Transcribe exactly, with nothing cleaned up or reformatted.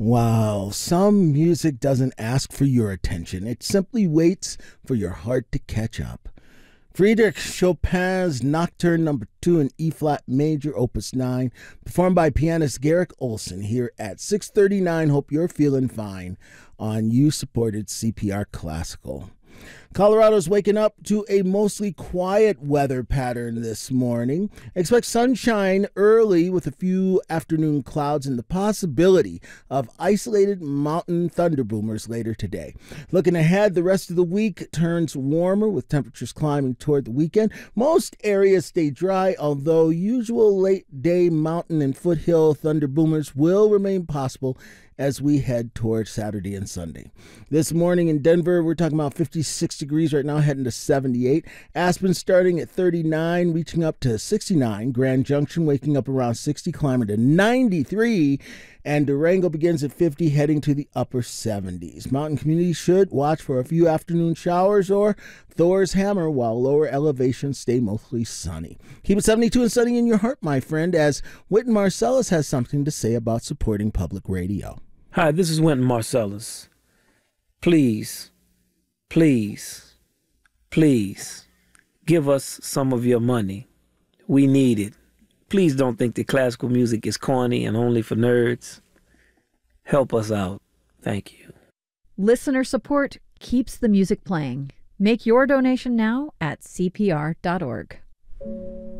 Wow, some music doesn't ask for your attention. It simply waits for your heart to catch up. Friedrich Chopin's Nocturne Number two in E-flat major, Opus nine, performed by pianist Garrick Olson here at six thirty-nine. Hope you're feeling fine on you-supported C P R Classical. Colorado's waking up to a mostly quiet weather pattern this morning. Expect sunshine early with a few afternoon clouds and the possibility of isolated mountain thunderboomers later today. Looking ahead, the rest of the week turns warmer with temperatures climbing toward the weekend. Most areas stay dry, although usual late-day mountain and foothill thunderboomers will remain possible as we head toward Saturday and Sunday. This morning in Denver, we're talking about fifty-six degrees right now, heading to seventy-eight. Aspen starting at thirty-nine, reaching up to sixty-nine. Grand Junction waking up around sixty, climbing to ninety-three. And Durango begins at fifty, heading to the upper seventies. Mountain communities should watch for a few afternoon showers or Thor's hammer, while lower elevations stay mostly sunny. Keep it seventy-two and sunny in your heart, my friend, as Wynton Marsalis has something to say about supporting public radio. Hi, this is Wynton Marsalis. Please, please, please give us some of your money. We need it. Please don't think that classical music is corny and only for nerds. Help us out. Thank you. Listener support keeps the music playing. Make your donation now at C P R dot org.